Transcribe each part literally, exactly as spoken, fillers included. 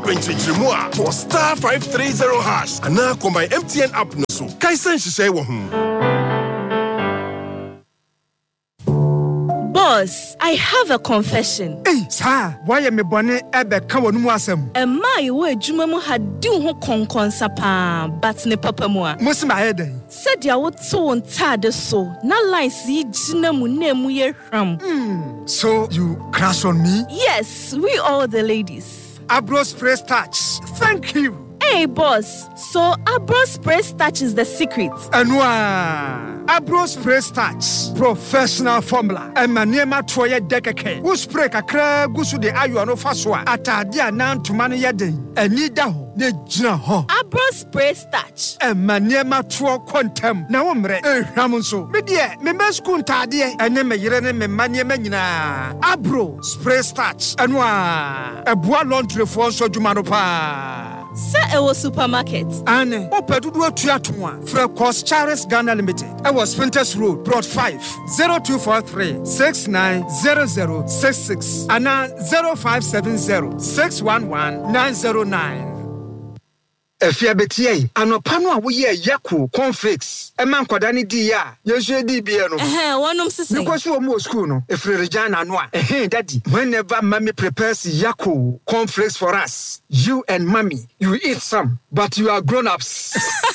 Benchimua for star five three zero hash. And now come by M T N app no so. Kaisen Shisei Wahum. Boss, I have a confession. Hey, sir, why am I born ebe kawo numu asem? A my way jumamu had do ho konkon sapa, but ne papa moa. Musi ma hede. Said ya would so on tade so. Na line si jina mu ne mu ye ram. Hmm. So you crush on me? Yes, we all the ladies. Abro spray starch. Thank you. Hey boss, so Abro spray starch is the secret. Anwa Abro spray starch, professional formula. Emaniema toye dekeke. Who spray kakra gusu de ayo no faswa. Atadia nan tumane yeden. Enida ho ne jina ho. Abro spray starch. Emaniema to kontem. Na womre ehwamunso. Me de me mesku ntade ene me yire ne me maniema nyina. Abro spray starch. Anwa ebua laundry for so djuma no pa. Sir, it was supermarket. Ane, opedu do tuatwa. Frecos Charles Ghana Limited. I was Sprinters Road, Broad five zero two four three six nine zero zero six six. Ana zero five seven zero six one one nine zero nine. Efia betie anopano a wo ye yako conflicts e man kwada ni di ya yesu di bia no eh wonom sese because wo mo school no efre regina no a eh daddy whenever mommy prepares yako conflicts for us you and mommy you eat some but you are grown ups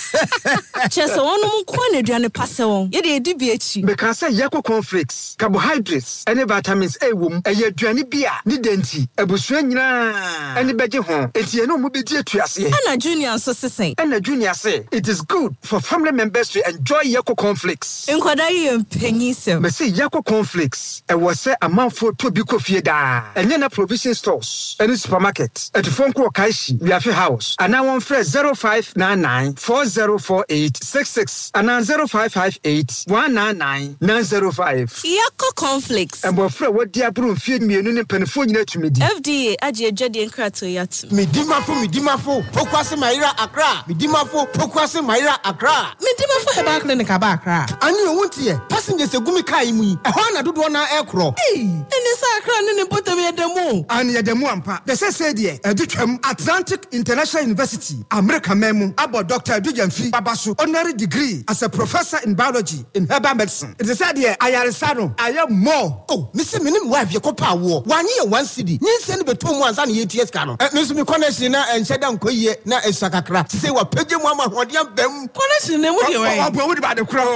chese wonom ko na aduane passe won ye de di bi echi because say yako conflicts carbohydrates and vitamins A wom e ye aduane bia ni denti ebusua nyina eni beje ho etie no mo be di atuase ana junior so say and the junior say it is good for family members to enjoy yako conflicts. Enkwada ye mpanyi sem. Me say yako conflicts e was say amanfo to bi kofie da. Enye na provision stores, any supermarket, at Fonko Kaishi, we have house. And now on fresh zero five nine nine four zero four eight six six and now zero five five eight one nine nine nine zero five. Yako conflicts. And bo frɛ what dia bro feed me no penfo nyina tumi di. F D A agye adwade nkrato yatu. Medimafo medimafo pokwase mayira Accra. Medimafo pokwase mayira Accra. Medimafo heba clinic aba Accra. Ani owuntie passengers egumi kai mu yi. Ehwa na dodo na ekro. Hey, ene sa Accra ne ne bottom ye demo. Ani ye demo ampa. The say say there edutwam Atlantic International University America memu about Doctor Adujamfi Babasu honorary degree as a professor in biology in herbal medicine. It is said there ayaresa no aye more. Oh, me say menim wife ye kopa wo. Wanye ye one city. Nyi be beto mu ansa na ye ties ka no. Me so me connection na enhyeda nkoyie na esakakra. Say wa page mu amahode bam. Connection ne mu de we. Obo wo di ba de kura.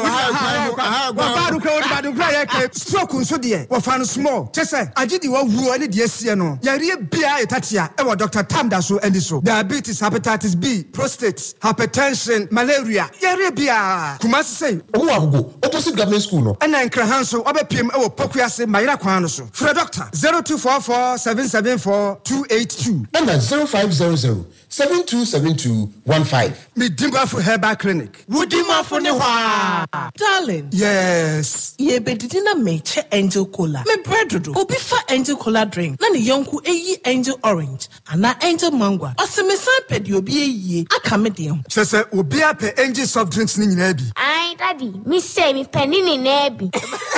Wa ba do kura wo di ba de kura ye ke stroke nso de. Wa fa no small. Chese agidi wa wuru ani de asie no. Yare bia etatia e wa Doctor Tamda so endi so. Diabetes, hepatitis B, prostate, hypertension, malaria. Yare bia. Kumasi say owo agogo opposite government school no. And na nkran so obepiem e wo pokuase mayira kwan no so. Free doctor zero two four four seven seven four two eight two. And zero five zero zero seven two seven two one five. Medimafo Herbal Clinic. Wudimafo ne hwa. Darling. Yes. Ye bedidi na meche Angel Cola. Me breadodo. Obi fa Angel Cola drink. Na ne yonku eyi Angel Orange. Ana Angel Mango. Ose me san pedi obi eyi. Aka me de ho. Sese obi ape Angel soft drinks ni nyina bi. Ai daddy, me say me penny ni na bi.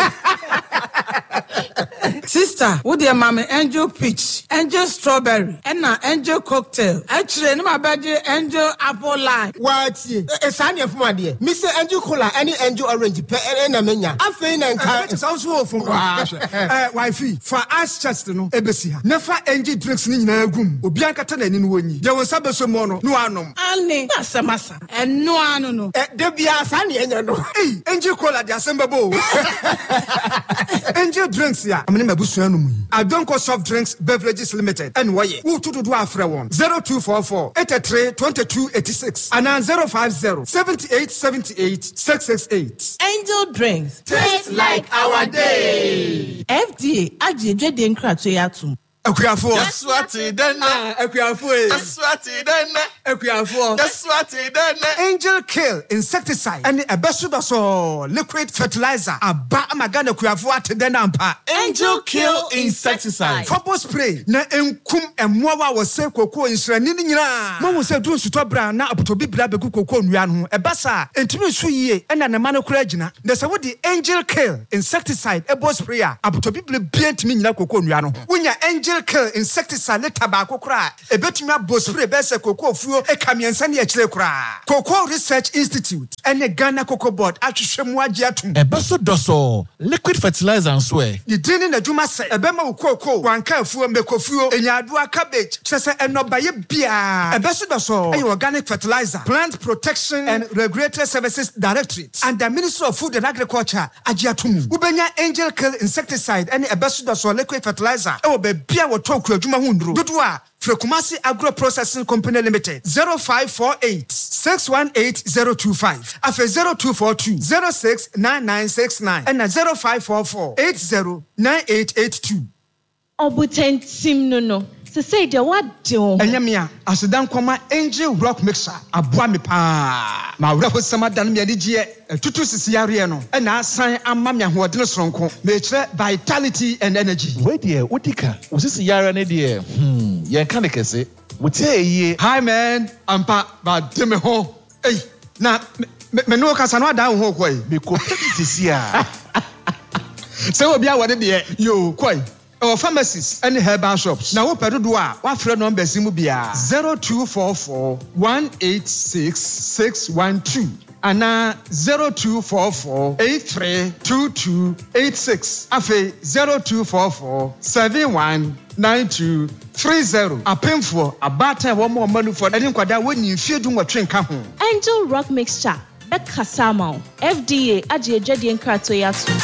Sister, wo de mama Angel Peach, Angel Strawberry, and na Angel Cocktail. Actually, no mabaje Angel Apple Lime. What? E sani afuma de. Me say Angel Cola, any Angel Orange pe e na menya. Afei na nka. It's also from eh wifey for us chest no ebesi ha. Never Angel drinks ni nyina agum. Obi ankata na ni no wonyi. De won sabe so mo no no anom. Ani, na samasa. En no anu no. Eh de bia sani enya no. Eh Angel Cola de asembabo. Angel drinks ya. Amene mabusu anu mu. Adonko Soft Drinks Beverages Limited. And waye. Wo to do afre won. zero two four four eight three two two eight six and zero five zero seven eight seven eight six six eight. Angel Drinks. Taste like our day. F D A agye dwede nkrato yatum. Akuafo. That's what it done. Akuafo. That's what it done. Akuafo. That's what it done. Angel Kill insecticide and a besudaso liquid fertilizer. Aba amagana akuafo ateden ampa. Angel Kill insecticide. Fopo spray na enkum emmoa wa se koko nsrani ni nyina. Mo wo se dun suto bra na apotobi bra beku koko nua no. Ebasa entimi su yie na na ma no kura gina. Na se wo di Angel Kill insecticide ebo spray a apotobi bra bia entimi nyina koko nua no. Wonya Angel Angel Kill insecticide tabako kra. Ebetumi abo spray be se cocoa fuo e kamiensa ne akire kra. Cocoa Research Institute and the Ghana Cocoa Board atwehwemu agye atum. Ebeso doso liquid fertilizer and swear. Ye dini na dwuma se ebema wo cocoa wanka fuo mekofuo enyaadua cabbage chese enobaye bia. Ebeso doso e organic fertilizer, plant protection and regulatory services directorate and the Ministry of Food and Agriculture agye atum. Ubenya Angel Kill insecticide and ebeso doso liquid fertilizer e wo be bia wo toku adwuma hundro. Dodua Frekumasi Agro Processing Company Limited zero five four eight, six one eight zero two five afe zero two four two, zero six nine nine six nine and zero five four four, eight zero nine eight eight two. Obutentim no no. Se say de what do? Enyamia asedan koma Angel Rock Mixer aboa me pa. Ma wura ho sama dan me adigye tutu sisi yare no. E na asan ama me ahodene soronko. Me kire vitality and energy. Where dear Utika? Was this yare ne dear? Hmm, yen kan kese. Wote Hi man, ampa ba de me ho. Hey, na me no kasa no ada ho koi. Me ko sisi a. Se obi a wode de yo koi. Our pharmacies and herbal shops. Now, what do I? What friend number Simubia? Zero two four four one eight six six one two. Ana zero two four four eight three two two eight six. Afe zero two four four seven one nine two three zero. A painful a batter one more money for any quada when you feel doing what train come home. Angel Rock Mixture. Becca Samo. F D A Ajie Jedi Nkrato Yasu.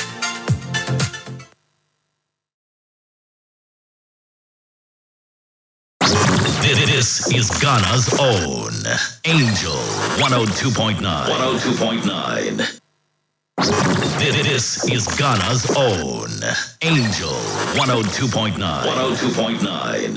This is Ghana's own Angel one oh two point nine. one oh two point nine. This is Ghana's own Angel one oh two point nine. one oh two point nine.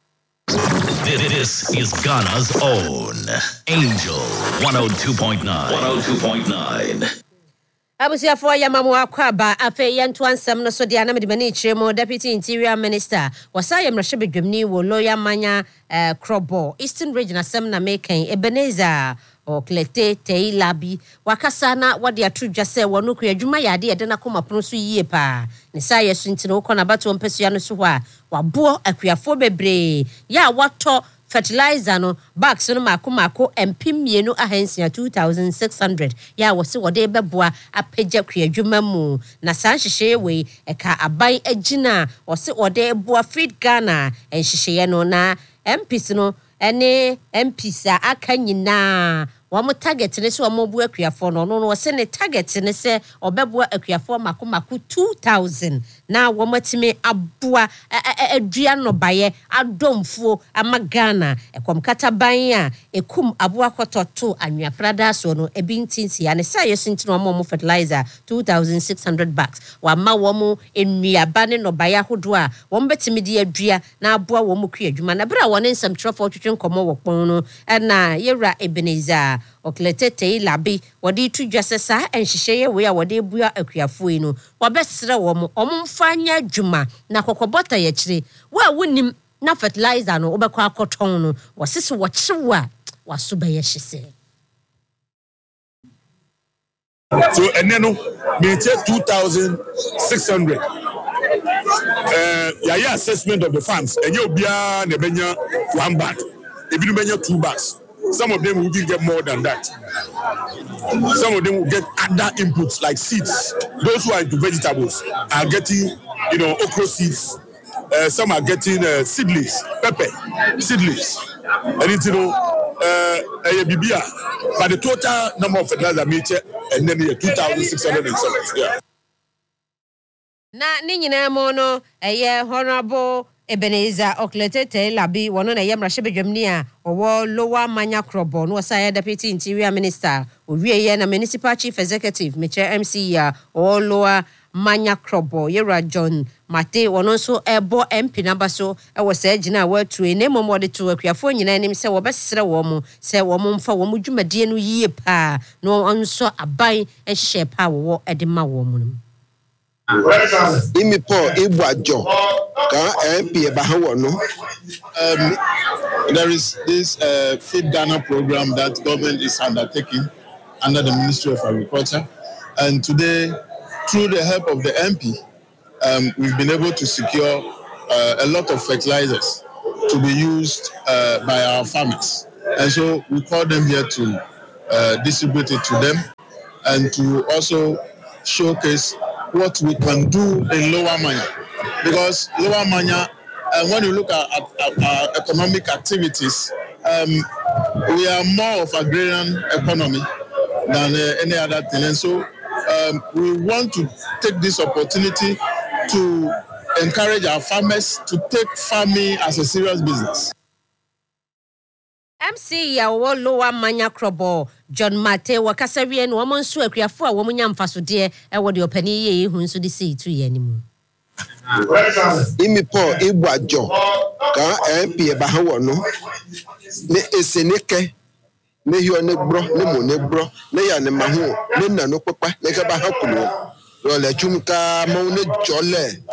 This is Ghana's own Angel one oh two point nine. one oh two point nine. Abusia for Yamamu Akwaba, Afe Yantuan Sam no so the Anamani Chemo, Deputy Interior Minister, Wasayam Rashabi Grimni, Lawyer Manya Krobo, Eastern Region Assembly making Ebenezer or Clete Tei Labi, Wakasana, what they are true just say, Wanuku, Juma Yadi, Adena Kuma Prusu Yepa, Nisaya Sintino, Conabatu and Pesiano Suwa, Wabo, Aquiafobe Bre, Ya, what to fertilizer no bags no makomako empim mienu ahensia two thousand six hundred ya wo se wode beboa apagya kwadwuma mu na san hihye we eka aban agina wo se wode eboa feed Ghana enhihye no na M Ps no ene M Ps a aka nyina Wamo target ne so wamo bu akuafo no no no se ne target ne se obebo akuafo makomako two thousand na wamo timi aboa adua no baye adomfo amagana ekomkata ban a ekum aboa kototo anwa prada so no ebintinsi ya ne sa yesintino wamo fertilizer two thousand six hundred bags wama wamo ennuaba ne no baye ahodo a wamo betimi de adua na aboa wamo kuadwuma na bra wone nsam trofo twetwe nkomo wokpon no na yewra Ebenezer Oklete Tei Labi wadi tu dwasesa enhyehyeye we a wadi bua akuafo yi no wabesere wo mo omfanya dwuma na kokobota ye kire wa wonim na fertilizer no obekwa akoton no wasese wo kyewa waso be ye hyese so eneno me take two thousand six hundred uh yeah yeah assessment of the farms enye obia na benya one bag if you benya two bags. Some of them will get more than that. Some of them will get other inputs like seeds. Those who are into vegetables are getting, you know, okra seeds. Uh, some are getting uh, seedlings, pepper seedlings. And it's, you know, uh, but the total number of fertilizer meter and then two thousand six hundred seven. Yeah. Na ni nyina mo no eye honorable Ebenezer Oklete Tei Labi wono na yemra shebedwamni a owo Lower Manya Krobo no wasaya Deputy Interior Minister owie na Municipal Chief Executive Meche M C ya owo Lower Manya Krobo Yera John Mate wono so ebo M P number so e wo sa gina wa tu ene momo de to akuafo nyina nim se wo besere wo mo se wo mo mfa wo mo dwumadie no yie pa no onso aban ehye pa wo e de ma wo mo no Imi po Ibuajo ka M P Bahawo no. Um, there is this uh, Feed Ghana program that government is undertaking under the Ministry of Agriculture, and today, through the help of the M P, um, we've been able to secure uh, a lot of fertilizers to be used uh, by our farmers. And so we call them here to uh, distribute it to them and to also showcase what we can do in Lower Manya. Because Lower Manya, and when you look at, at, at our economic activities, um, we are more of agrarian economy than uh, any other thing. And so um, we want to take this opportunity to encourage our farmers to take farming as a serious business. M C ya wo Lower Manya Krobo John Mate wakasawie no wo nso akuafo a wo nya mfasode e wo de opani ye hu nso de sei tu ye animu. Imi po igbajo ka M P ba ha wo no ne eseneke ne hio ne bro ne mo ne bro ne ya ne mahu ne na no papa ne ka ba ha kuno yo le chumka mo ne jole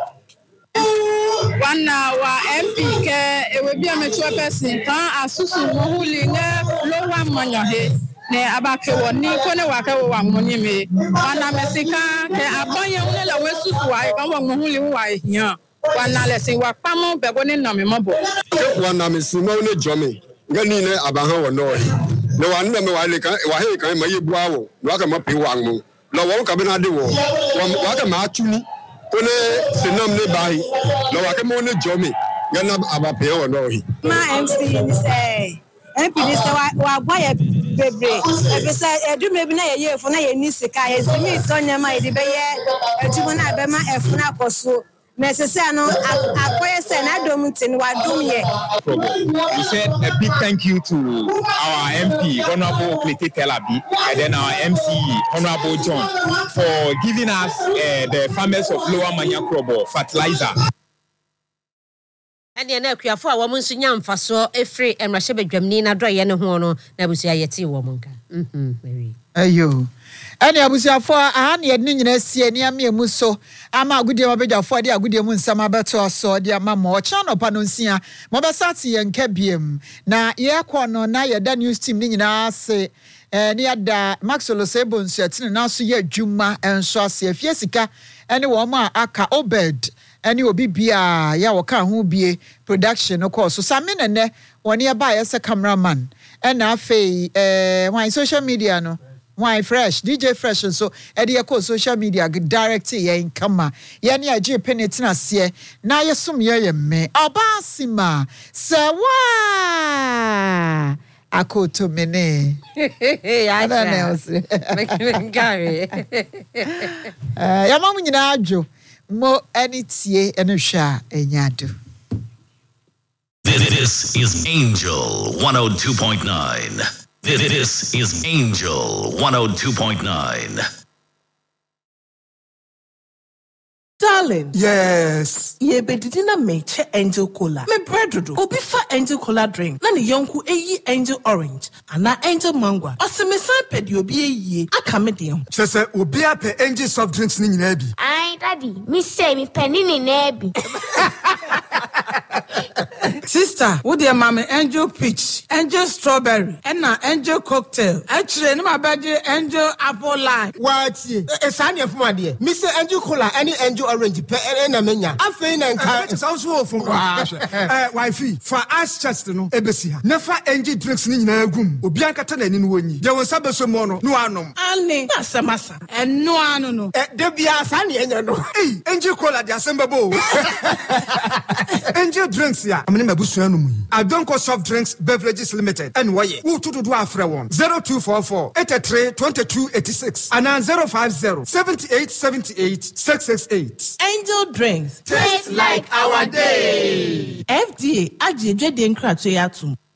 Wana wa M P ke ewe bi ametua person kan asusu mohuli ne Lower Manya he ne abake woni ko ne wa ka wa moni me wana mesika ke abanye wona la wesusu wa kan wa mohuli wa hian wana le sin wa pamo bego ne na me mabo wana mesima wona jome ngani ne abahan wo no ne wa nna me wa le kan wa he kan maye bua wo wa ka ma pe wa mo lo wo ka be na de wo wa ka ma atuni kone sinam ne bai lo wa ke mo ne jomi gana abape wo no hi ma M C ni say M P ni say wa gwa ye bebre e say edume bi na ye ye fo na ye ni sika ye simi to nyama ye de be ye edumo na be ma e fo na koso na se say no akoye say na dom tin wa dom ye. We said a big thank you to our M P Honorable Clete Telabi and then our M C Honorable John for giving us uh, the farmers of Lower Manya Krobo fertilizer. And the akuafo a wo nso nya mfaso efre emrahye bedwamni na doye ne ho no na busu ayete wo monka. Mhm very. Ayo. Ani abusiafo aha ne yedne nyina sie ne am emu so ama agudie mabedwafo de agudie mu nsama beto so de ama mo cha no pa no nsia mo be sati ye nka biem na ye kɔ no na ye da news team ne nyina se eh ne yada Maxwell Sebo nso atene na so ye adwuma enso ase afie sika ene wo ma aka Obed ene obi bia ya wo ka ho bie production no course so same ne ne woni e ba ye se cameraman ena afei eh wan social media no Why fresh D J Fresh and so Eddie Eko social media direct ye in kama ye ni aje penetina se na ye sum ye me obasima sewa akoto mene I don't know make me carry eh ya mamu nyina adwo mo anitie ene hwa enyado. This is Angel one oh two point nine. This is Angel one oh two point nine. Darling. Yes. Ye be didina meche Angel Cola. Me bread do. Obi fa Angel Cola drink. Na ne yonku eyi Angel Orange. Ana Angel Mango. Ose me san pedi obi eyi. Aka me dem. Chese obi ape Angel soft drinks ni nyina bi. Ai daddy, me say me penny ni na bi. Sister, wo de mama Angel Peach, Angel Strawberry, and na Angel Cocktail. Actually, no my baby Angel Apple Lime. What? E sani efu ma de. Me say Angel Cola, any Angel Orange, pe e na menya. Afei na nka. It's also from wa. Eh, wifey, for us just no ebesi ha. Never Angel drinks ni nyina agum. Obi ankata na ni no wonyi. De won sabe so mo no, no anom. Ani, na samasa. En no anu no. Eh, de bia sani enya no. Eh, Angel Cola de asemba bo. Angel drinks ya. Amene mabusu anu mu. Adonko Soft Drinks Beverages Limited. And why? Who to do afre one? zero two four four, eight three, two two eight six and zero five zero, seven eight seven eight, six six eight. Angel Drinks. Taste like our day. F D A ajeje de nkrato ya tum.